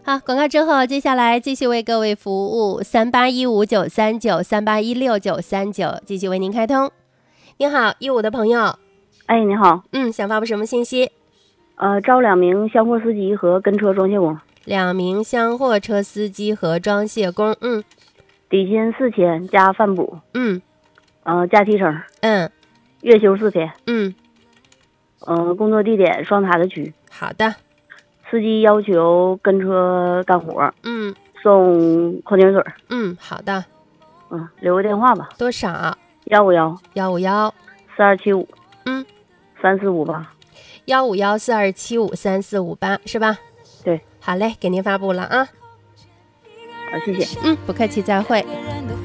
好，广告之后，接下来继续为各位服务3815-939-3816-939，继续为您开通。您好，15的朋友。 哎，你好。 想发布什么信息？ 招2名厢货司机和跟车装卸工。 2名厢货车司机和装卸工。 底薪4000加饭补。加提成。月休4天。工作地点双塔的区。 好的。 司机要求跟车干活。送矿泉水。 好的。 留个电话吧。 多少 ？151 4275。3458。 151 4275 3458是吧？ 对。 好嘞，给您发布了啊。 好，谢谢。 不客气，再会。